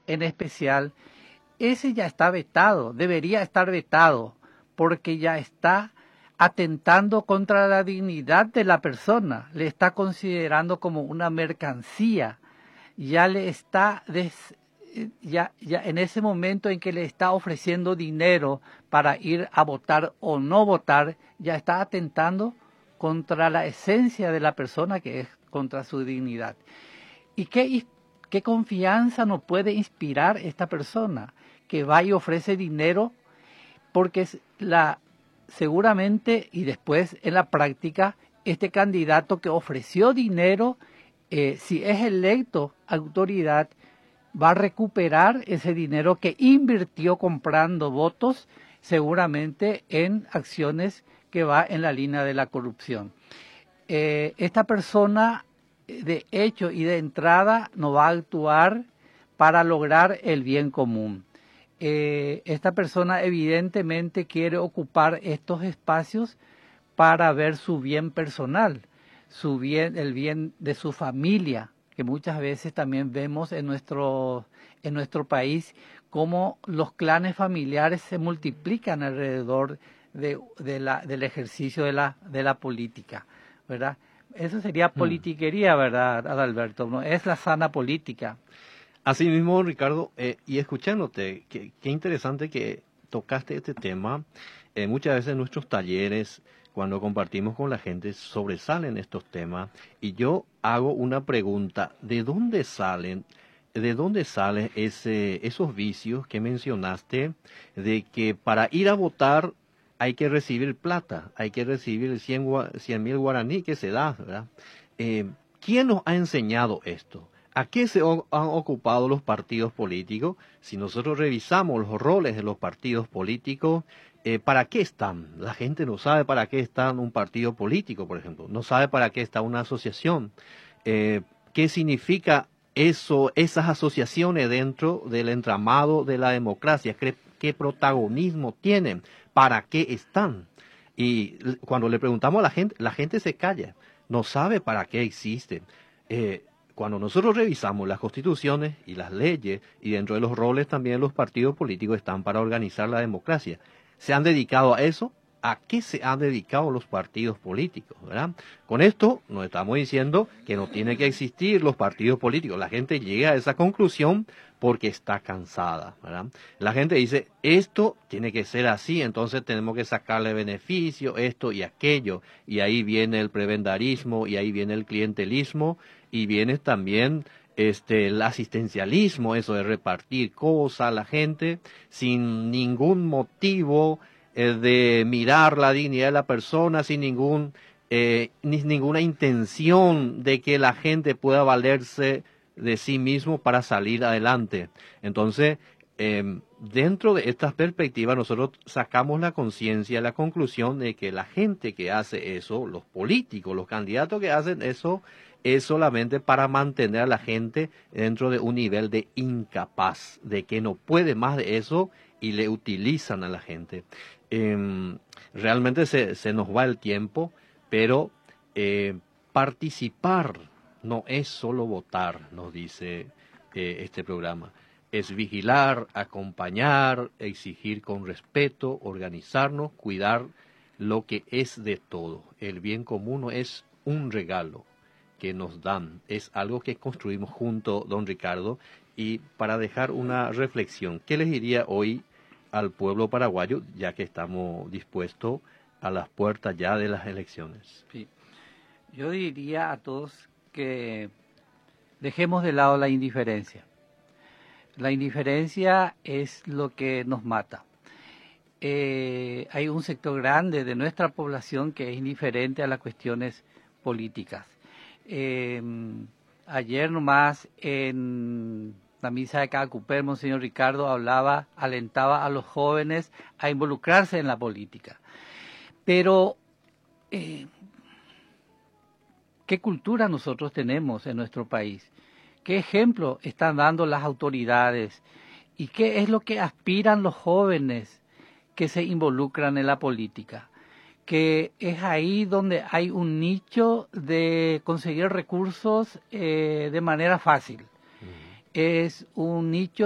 en especial, ese ya está vetado, debería estar vetado, porque ya está atentando contra la dignidad de la persona, le está considerando como una mercancía, ya le está ya en ese momento en que le está ofreciendo dinero para ir a votar o no votar, ya está atentando contra la esencia de la persona, que es contra su dignidad. ¿Y qué confianza nos puede inspirar esta persona que va y ofrece dinero? Porque seguramente, y después en la práctica, este candidato que ofreció dinero, si es electo autoridad, va a recuperar ese dinero que invirtió comprando votos, seguramente en acciones que va en la línea de la corrupción. Esta persona, de hecho y de entrada, no va a actuar para lograr el bien común. Esta persona evidentemente quiere ocupar estos espacios para ver su bien personal, el bien de su familia, que muchas veces también vemos en nuestro país cómo los clanes familiares se multiplican alrededor del ejercicio de la política, ¿verdad? Eso sería politiquería, ¿verdad, Adalberto? ¿No? Es la sana política. Así mismo, Ricardo, y escuchándote, qué interesante que tocaste este tema. Muchas veces en nuestros talleres, cuando compartimos con la gente, sobresalen estos temas. Y yo hago una pregunta: ¿de dónde salen esos vicios que mencionaste, de que para ir a votar hay que recibir plata, hay que recibir 100.000 guaraní que se da, ¿verdad? ¿Quién nos ha enseñado esto? ¿A qué se han ocupado los partidos políticos? Si nosotros revisamos los roles de los partidos políticos, ¿para qué están? La gente no sabe para qué está un partido político, por ejemplo. No sabe para qué está una asociación. ¿Qué significa eso, esas asociaciones dentro del entramado de la democracia? ¿Qué protagonismo tienen? ¿Para qué están? Y cuando le preguntamos a la gente se calla. No sabe para qué existen. Cuando nosotros revisamos las constituciones y las leyes, y dentro de los roles también los partidos políticos están para organizar la democracia, ¿se han dedicado a eso? ¿A qué se han dedicado los partidos políticos? ¿Verdad? Con esto no estamos diciendo que no tienen que existir los partidos políticos. La gente llega a esa conclusión porque está cansada, ¿verdad? La gente dice, esto tiene que ser así, entonces tenemos que sacarle beneficio, esto y aquello. Y ahí viene el prebendarismo, y ahí viene el clientelismo, y viene también el asistencialismo, eso de repartir cosas a la gente sin ningún motivo de mirar la dignidad de la persona, sin ninguna intención de que la gente pueda valerse de sí mismo para salir adelante. Entonces, dentro de estas perspectivas, nosotros sacamos la conciencia, la conclusión de que la gente que hace eso, los políticos, los candidatos que hacen eso, es solamente para mantener a la gente dentro de un nivel de incapaz, de que no puede más de eso y le utilizan a la gente. Realmente se nos va el tiempo, pero participar no es solo votar, nos dice este programa. Es vigilar, acompañar, exigir con respeto, organizarnos, cuidar lo que es de todo. El bien común no es un regalo que nos dan, es algo que construimos junto, don Ricardo. Y para dejar una reflexión, ¿qué les diría hoy al pueblo paraguayo, ya que estamos dispuestos a las puertas ya de las elecciones? Sí. Yo diría a todos que dejemos de lado la indiferencia. La indiferencia es lo que nos mata. Hay un sector grande de nuestra población que es indiferente a las cuestiones políticas. Ayer nomás en la misa de Cacupé, Monseñor Ricardo alentaba a los jóvenes a involucrarse en la política. Pero, ¿qué cultura nosotros tenemos en nuestro país? ¿Qué ejemplo están dando las autoridades? ¿Y qué es lo que aspiran los jóvenes que se involucran en la política? Que es ahí donde hay un nicho de conseguir recursos de manera fácil. Es un nicho